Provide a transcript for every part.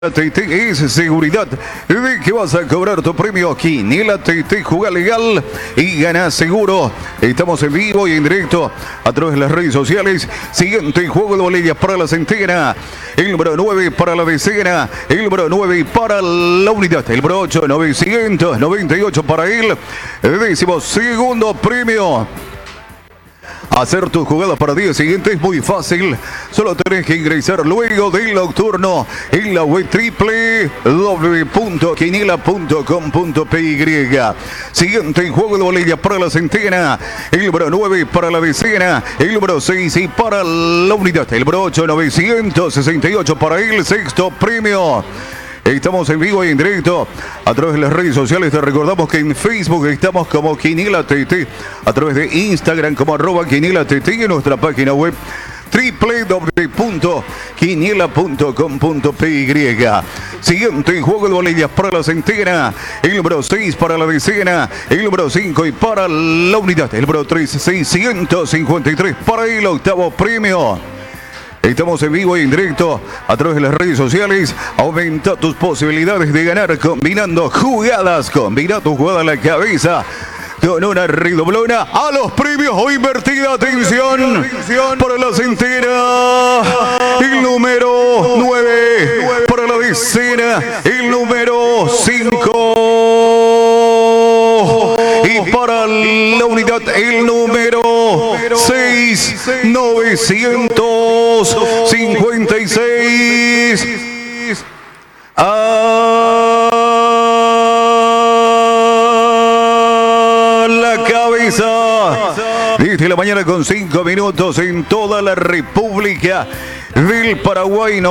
TT es seguridad de que vas a cobrar tu premio aquí. Quiniela TT, juega legal y gana seguro. Estamos en vivo y en directo a través de las redes sociales. Siguiente juego de boletas para la centena. El número 9 para la decena. El número 9 para la unidad. El número 8, 998 para él. Décimo segundo premio. Hacer tu jugada para día siguiente es muy fácil. Solo tenés que ingresar luego del nocturno en la web www.quiniela.com.py. Siguiente juego de boletas para la centena. El número 9 para la decena. El número 6 y para la unidad. El número 8, 968 para el sexto premio. Estamos en vivo y en directo a través de las redes sociales. Te recordamos que en Facebook estamos como Quiniela TT, a través de Instagram como @QinielaTT y en nuestra página web www.quiniela.com.py. Siguiente juego de boletas para la centena. El número 6 para la decena. El número 5 y para la unidad. El número 3, 653 para el octavo premio. Estamos en vivo y en directo a través de las redes sociales. Aumenta tus posibilidades de ganar combinando jugadas. Combina tu jugada a la cabeza con una redoblona a los premios o invertida. Atención para la centena. El número 9 para la decena. El número 5 y para la unidad el número 6, 956 a la cabeza. Desde la mañana con 5 minutos en toda la República del Paraguay.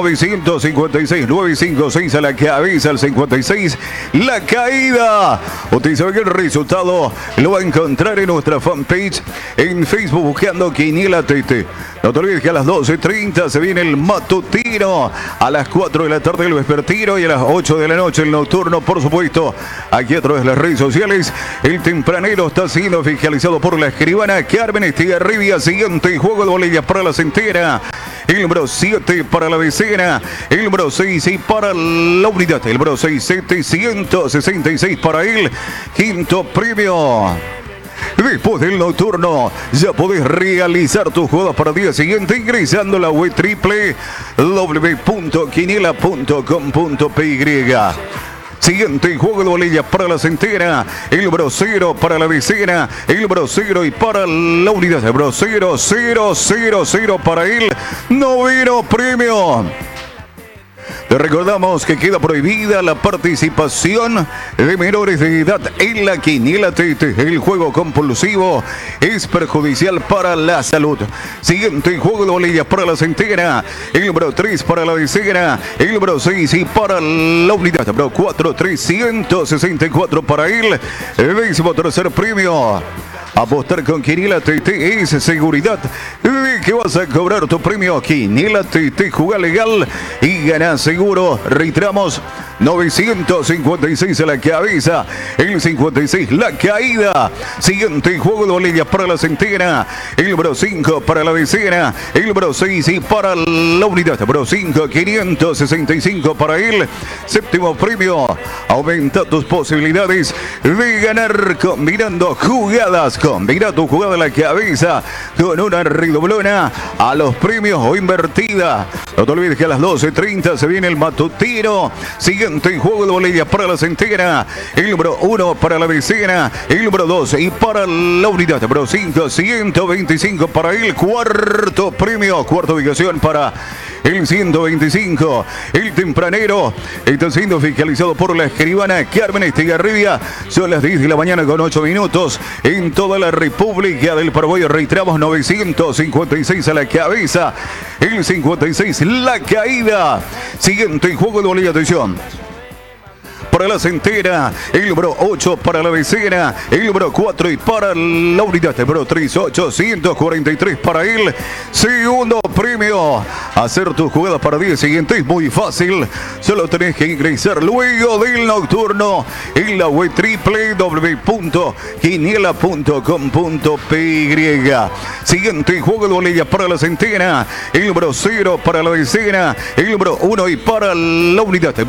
956 a la cabeza, al 56 la caída. Usted sabe que el resultado lo va a encontrar en nuestra fanpage en Facebook buscando Quiniela TT. No te olvides que a las 12:30 se viene el matutino, a las 4 de la tarde el vespertino y a las 8 de la noche el nocturno, por supuesto, aquí a través de las redes sociales. El tempranero está siendo fiscalizado por la escribana Carmen Estigarribia. Siguiente juego de boletas para la centena. El número 7 para la decena. El número 6 y para la unidad. El número 6, 766 para el quinto premio. Después del nocturno, ya podés realizar tus jugadas para el día siguiente ingresando a la web www.quiniela.com.py. Siguiente juego de boletas para la centena. El número 0 para la decena. El número 0 y para la unidad. El número 0, 0, 0, 0 para el noveno premio. Te recordamos que queda prohibida la participación de menores de edad en la Quiniela TT. El juego compulsivo es perjudicial para la salud. Siguiente juego de boletas para la centena. El número 3 para la decena. El número 6 y para la unidad. El número 4, 364 para el décimo tercer premio. Apostar con Quiniela TT es seguridad de que vas a cobrar tu premio. Quiniela TT, juega legal y gana seguro. Reiteramos, 956 a la cabeza, el 56 la caída. Siguiente juego de boletas para la centena. El número 5 para la decena. El número 6 y para la unidad. El número 5, 565 para el séptimo premio. Aumenta tus posibilidades de ganar combinando jugadas. Combina tu jugada a la cabeza con una redoblona a los premios o invertida. No te olvides que a las 12:30 se viene el matutino. Siguiente juego de boletas para la centena. El número 1 para la decena. El número 2 y para la unidad. El número 5, 125 para el cuarto premio. Cuarta ubicación para el 125. El tempranero está siendo fiscalizado por la escribana Carmen Estigarribia. Son las 10 de la mañana con 8 minutos en toda la República del Paraguay. Reiteramos, 956 a la cabeza, el 56 la caída. Siguiente juego de boletas, atención. para la centena, el número 8 para la decena, el número 4 y para la unidad, el número 3, 843 para el segundo premio. Hacer tu jugada para 10 siguiente es muy fácil, solo tenés que ingresar luego del nocturno en la web www.quiniela.com.py. Siguiente juego de bolilla para la centena, el número 0 para la decena, el número 1 y para la unidad.